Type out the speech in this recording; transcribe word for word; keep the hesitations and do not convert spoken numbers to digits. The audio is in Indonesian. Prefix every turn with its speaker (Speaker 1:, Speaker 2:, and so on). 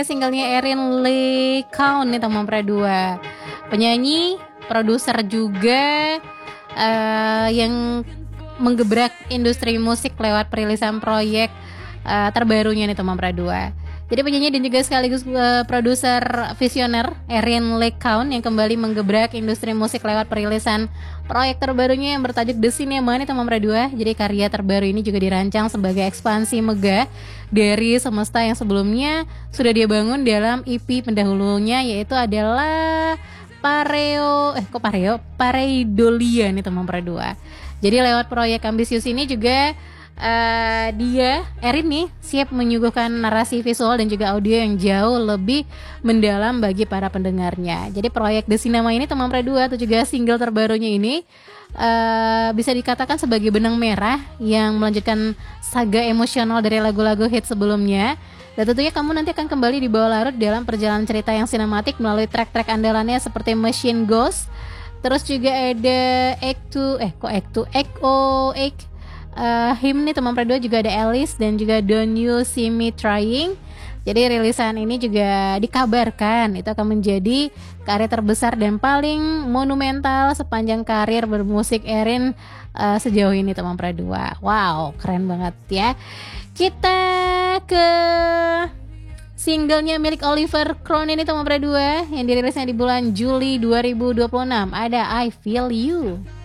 Speaker 1: Singlenya Erin Lee Count nih teman Pra dua. Penyanyi, produser juga uh, yang menggebrak industri musik lewat perilisan proyek uh, terbarunya nih teman Pra dua. Jadi penyanyi dan juga sekaligus uh, produser visioner Erin Lee Count yang kembali menggebrak industri musik lewat perilisan proyek terbarunya yang bertajuk The Cinema nih teman Pra dua. Jadi karya terbaru ini juga dirancang sebagai ekspansi megah dari semesta yang sebelumnya sudah dia bangun dalam E P pendahulunya, yaitu adalah Pareo eh kok Pareo Pareidolia nih teman Pra dua. Jadi lewat proyek ambisius ini juga Uh, dia Erin nih siap menyuguhkan narasi visual dan juga audio yang jauh lebih mendalam bagi para pendengarnya. Jadi proyek The Cinema ini teman Pra dua atau juga single terbarunya ini uh, bisa dikatakan sebagai benang merah yang melanjutkan saga emosional dari lagu-lagu hit sebelumnya. Dan tentunya kamu nanti akan kembali dibawa larut dalam perjalanan cerita yang sinematik melalui track-track andalannya seperti Machine Ghost. Terus juga ada Act two eh kok Act two Echo Act Uh, him nih teman Pra dua, juga ada Alice dan juga Don't You See Me Trying. Jadi rilisan ini juga dikabarkan itu akan menjadi karya terbesar dan paling monumental sepanjang karir bermusik Erin uh, sejauh ini teman Pra dua. Wow, keren banget ya. Kita ke singlenya milik Oliver Crown ini teman Pra dua yang dirilisnya di bulan Juli dua ribu dua puluh enam. Ada I Feel You.